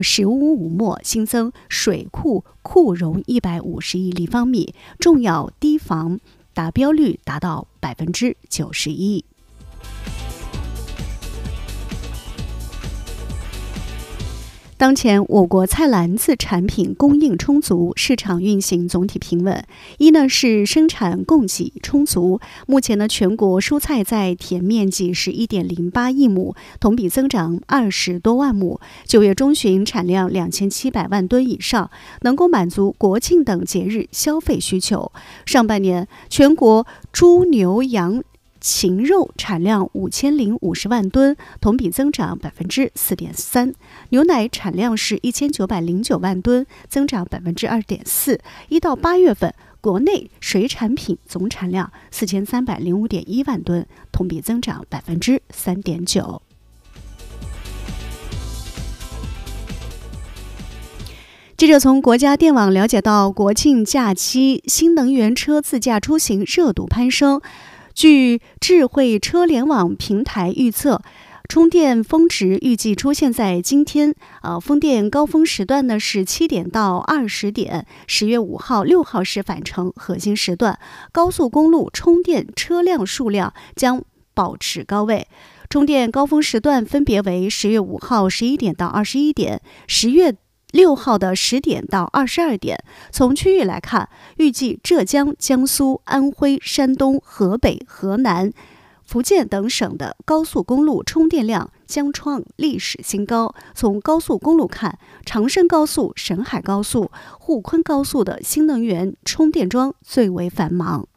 15.5末，新增水库库容150亿立方米，重要堤防达标率达到91%。当前，我国菜篮子产品供应充足，市场运行总体平稳。一呢是生产供给充足，目前呢全国蔬菜在田面积是1.08亿亩，同比增长20多万亩。9月中旬产量2700万吨以上，能够满足国庆等节日消费需求。上半年，全国猪牛羊禽肉产量5050万吨，同比增长4.3%。牛奶产量是1909万吨，增长2.4%。1到8月份，国内水产品总产量4305.1万吨，同比增长3.9%。记者从国家电网了解到，国庆假期新能源车自驾出行热度攀升。据智慧车联网平台预测，充电峰值预计出现在今天，风电高峰时段呢是7点到20点，10月5号、6号是返程核心时段，高速公路充电车辆数量将保持高位。充电高峰时段分别为10月5号11点到21点，10月6号的10点到22点。从区域来看，预计浙江、江苏、安徽、山东、河北、河南、福建等省的高速公路充电量将创历史新高。从高速公路看，长深高速、沈海高速、沪昆高速的新能源充电桩最为繁忙。